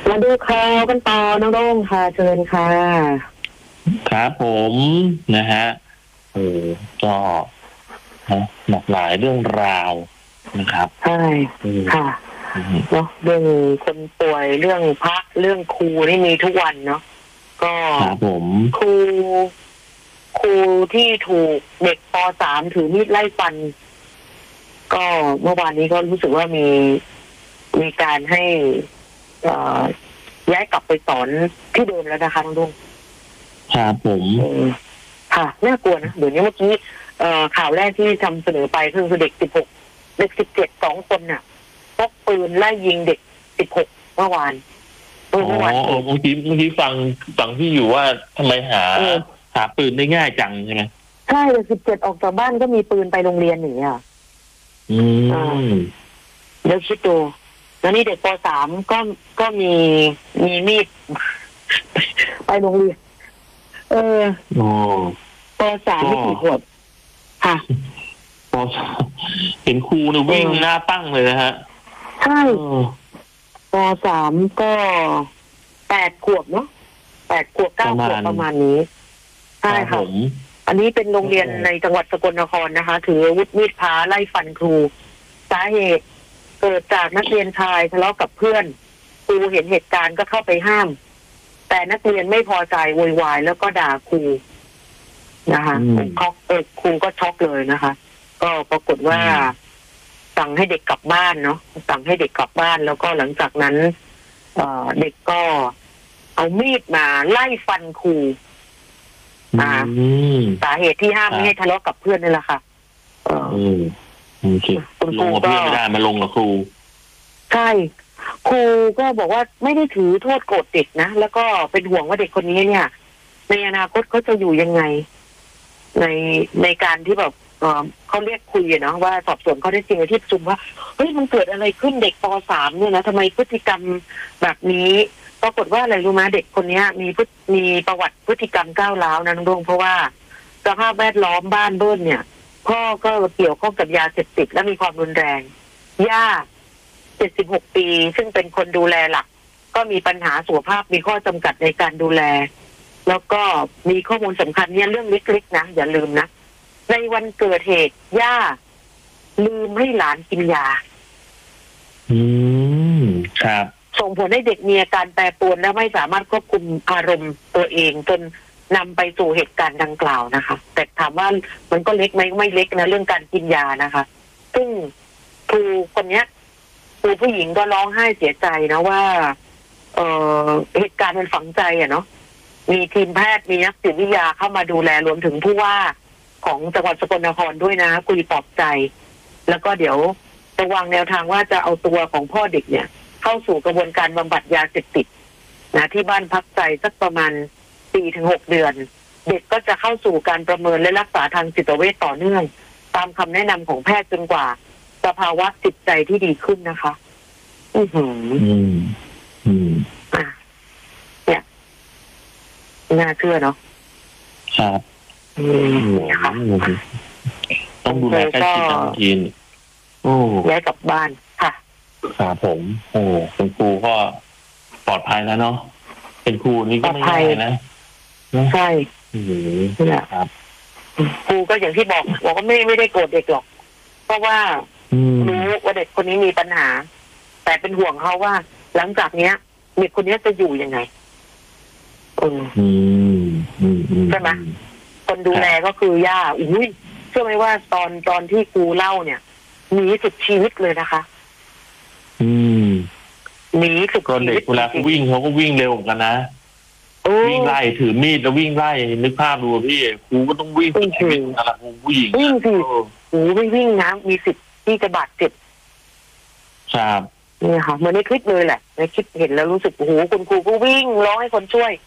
มาดูข่าวกันต่อน้องโด่งค่ะเชิญค่ะครับผมนะฮะก็หลากหลายเรื่องราวนะครับใช่ค่ะเนาะเรื่องคนป่วยเรื่องพระเรื่องครูนี่มีทุกวันเนาะก็ครับผมครูที่ถูกเด็กป .3 ถือมีดไล่ฟันก็เมื่อวานนี้ก็รู้สึกว่ามีการให้ย้ายกลับไปสอนที่เดิมแล้วนะคะน้องดุ้งครับผมค่ะน่ากลัวนะเดี๋ยวนี้เมื่อกี้ข่าวแรกที่ทำเสนอไปคือเด็ก16เด็ก17 2 คนน่ะพกปืนไล่ยิงเด็ก16เมื่อวานเมื่อกี้ฟังที่อยู่ว่าทำไมหาปืนได้ง่ายจังใช่ไหมใช่17ออกจากบ้านก็มีปืนไปโรงเรียนอย่างเงี้ยเดี๋ยวคิดดูแล้วนี่เด็กป .3 ก็มีมีดไปโรงเรียนป .3 ไม่กี่ขวบค่ะป .3 เห็นครูเนี่ยวิ่งหน้าตั้งเลยนะฮะใช่ป .3 ก็8 ขวบเนาะ8 ขวบ 9 ขวบประมาณนี้ใช่ค่ะอันนี้เป็นโรงเรียนในจังหวัดสกลนครนะคะถืออาวุธมีดพระไล่ฟันครูสาเหตุเกิดจากนักเรียนชายทะเลาะกับเพื่อนครูเห็นเหตุการณ์ก็เข้าไปห้ามแต่นักเรียนไม่พอใจโวยวายแล้วก็ด่าครูนะคะครูก็ช็อกเลยนะคะก็ปรากฏว่าสั่งให้เด็กกลับบ้านเนาะสั่งให้เด็กกลับบ้านแล้วก็หลังจากนั้นเด็กก็เอามีดมาไล่ฟันครูสาเหตุที่ห้ามไม่ให้ทะเลาะกับเพื่อนนี่แหละค่ะคุณครูก็ไม่ได้มาลงกับครูใช่ครูก็บอกว่าไม่ได้ถือโทษโกรธเด็กนะแล้วก็เป็นห่วงว่าเด็กคนนี้เนี่ยในอนาคตเขาจะอยู่ยังไงในการที่แบบเขาเรียกคุยเนาะว่าสอบสวนข้อเท็จจริงที่ประชุมว่าเฮ้ยมันเกิดอะไรขึ้นเด็กป .3 เนี่ยนะทำไมพฤติกรรมแบบนี้ปรากฏว่าอะไรรู้ไหมเด็กคนนี้มีประวัติพฤติกรรมก้าวร้าวนะน้องดวงเพราะว่าสภาพแวดล้อมบ้านเบิ้ลเนี่ยพ่อก็เกี่ยวข้องกับยาเสพติดและมีความรุนแรงย่า76 ปีซึ่งเป็นคนดูแลหลักก็มีปัญหาสุขภาพมีข้อจำกัดในการดูแลแล้วก็มีข้อมูลสำคัญเนี่ยเรื่องเล็กๆนะอย่าลืมนะในวันเกิดเหตุย่าลืมให้หลานกินยาครับส่งผลให้เด็กมีอาการแปรปรวนและไม่สามารถควบคุมอารมณ์ตัวเองจนนำไปสู่เหตุการณ์ดังกล่าวนะคะแต่ถามว่ามันก็เล็กไหมไม่เล็กนะเรื่องการกินยานะคะซึ่งครูคนนี้ครูผู้หญิงก็ร้องไห้เสียใจนะว่าเหตุการณ์มันฝังใจเนาะมีทีมแพทย์มีนักจิตวิทยาเข้ามาดูแลรวมถึงผู้ว่าของจังหวัดสกลนครด้วยนะคุยปลอบใจแล้วก็เดี๋ยวจะวางแนวทางว่าจะเอาตัวของพ่อเด็กเนี่ยเข้าสู่กระบวนการบำบัดยาเสพติดนะที่บ้านพักใจสักประมาณ 4-6 เดือนเด็กก็จะเข้าสู่การประเมินและรักษาทางจิตเวชต่อเนื่องตามคำแนะนำของแพทย์จนกว่าสภาวะจิตใจที่ดีขึ้นนะคะเนี่ยน่าเชื่อเนาะครับเนี่ยค่ะต้องดูแลใกล้ชิดทันทีย้ายกลับบ้านค่ะครับผมคุณครูก็ปลอดภัยแล้วเนาะเป็นครูนี่ก็ไม่ง่ายนะใช่นี่แหละครับครูก็อย่างที่บอกว่าไม่ได้โกรธเด็กหรอกเพราะว่ารู้ว่าเด็กคนนี้มีปัญหาแต่เป็นห่วงเขาว่าหลังจากเนี้ยเด็กคนนี้จะอยู่ยังไงใช่ไหมคนดูแลก็คือย่าอุ้ยเชื่อไหมว่าตอนที่ครูเล่าเนี่ยหนีสุดชีวิตเลยนะคะหนีสุดชีวิตเด็กเวลาวิ่งเขาก็วิ่งเร็วกันนะวิ่งไล่ถือมีดแล้ววิ่งไล่นึกภาพดูพี่ครูก็ต้องวิ่งชีวิตอะไรผู้หญิงวิ่งสิโอ้ไม่วิ่งนะมีสิทธิ์ที่จะบาดเจ็บครับนี่ค่ะเหมือนในคลิปเลยแหละในคลิปเห็นแล้วรู้สึกโอ้โหคุณครูก็วิ่งร้องให้คนช่วย